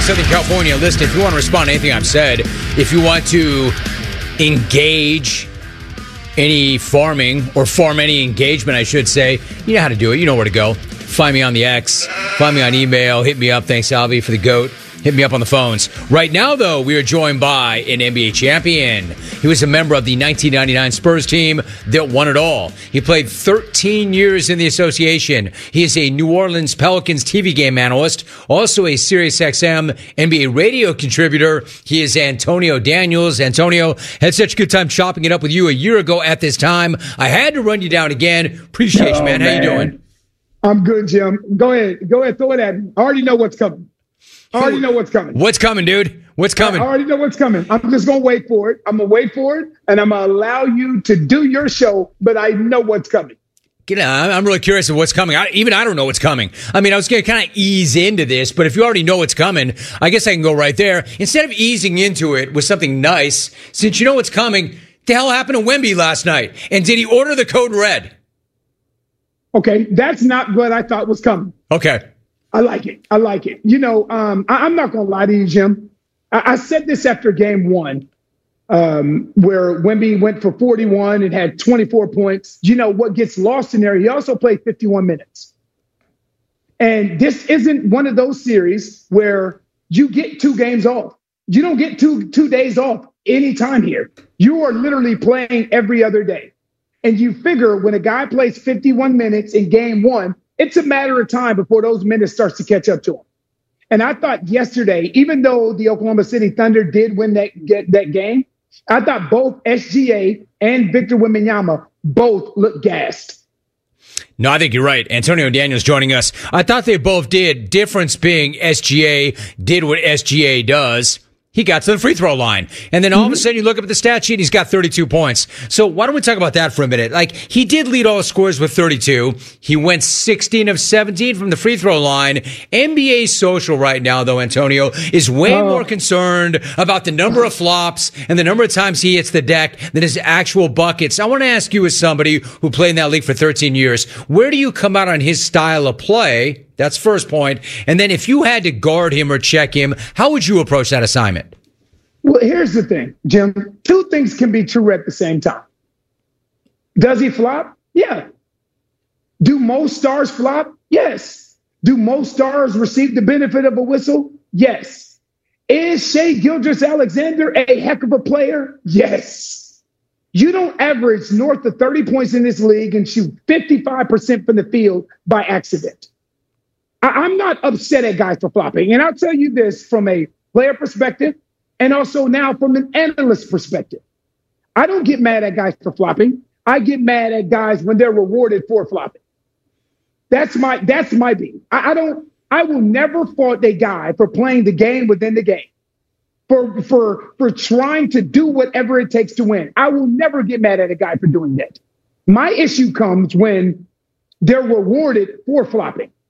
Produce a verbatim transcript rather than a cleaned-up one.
in Southern California. Listen, if you want to respond to anything I've said, if you want to engage any farming or farm any engagement, I should say, you know how to do it. You know where to go. Find me on the X. Find me on email. Hit me up. Thanks, Alvy, for the GOAT. Hit me up on the phones. Right now, though, we are joined by an N B A champion. He was a member of the nineteen ninety-nine Spurs team that won it all. He played thirteen years in the association. He is a New Orleans Pelicans T V game analyst, also a SiriusXM N B A radio contributor. He is Antonio Daniels. Antonio, had such a good time chopping it up with you a year ago at this time. I had to run you down again. Appreciate you, man. Oh, How man. you doing? I'm good, Jim. Go ahead. Go ahead. Throw it at me. I already know what's coming. I already know what's coming. What's coming, dude? What's coming? I already know what's coming. I'm just going to wait for it. I'm going to wait for it, and I'm going to allow you to do your show, but I know what's coming. You know, I'm really curious of what's coming. I, even I don't know what's coming. I mean, I was going to kind of ease into this, but if you already know what's coming, I guess I can go right there. Instead of easing into it with something nice, since you know what's coming, the hell happened to Wemby last night? And did he order the code red? Okay, that's not what I thought was coming. Okay. I like it. I like it. You know, um, I, I'm not going to lie to you, Jim. I, I said this after game one, um, where Wemby went for forty-one and had twenty-four points. You know, what gets lost in there, he also played fifty-one minutes. And this isn't one of those series where you get two games off. You don't get two, two days off anytime here. You are literally playing every other day. And you figure when a guy plays fifty-one minutes in game one, it's a matter of time before those minutes starts to catch up to him. And I thought yesterday, even though the Oklahoma City Thunder did win that, get, that game, I thought both S G A and Victor Wembanyama both looked gassed. No, I think you're right. Antonio Daniels joining us. I thought they both did. Difference being S G A did what S G A does. He got to the free throw line. And then all of a sudden you look up at the stat sheet, he's got thirty-two points. So why don't we talk about that for a minute? Like, he did lead all scores with thirty-two. He went sixteen of seventeen from the free throw line. N B A Social right now, though, Antonio, is way Oh. more concerned about the number of flops and the number of times he hits the deck than his actual buckets. I want to ask you, as somebody who played in that league for thirteen years, where do you come out on his style of play? That's first point. And then if you had to guard him or check him, how would you approach that assignment? Well, here's the thing, Jim. Two things can be true at the same time. Does he flop? Yeah. Do most stars flop? Yes. Do most stars receive the benefit of a whistle? Yes. Is Shai Gilgeous-Alexander a heck of a player? Yes. You don't average north of thirty points in this league and shoot fifty-five percent from the field by accident. I- I'm not upset at guys for flopping. And I'll tell you this from a player perspective and also now from an analyst perspective. I don't get mad at guys for flopping. I get mad at guys when they're rewarded for flopping. That's my that's my beat. I, I don't I will never fault a guy for playing the game within the game. For for for trying to do whatever it takes to win. I will never get mad at a guy for doing that. My issue comes when they're rewarded for flopping.